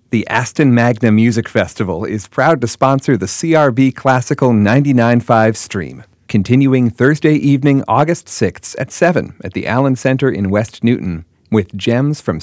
The Aston Magna Music Festival is proud to sponsor the CRB Classical 99.5 stream, continuing Thursday evening, August 6th at 7 at the Allen Center in West Newton, with gems from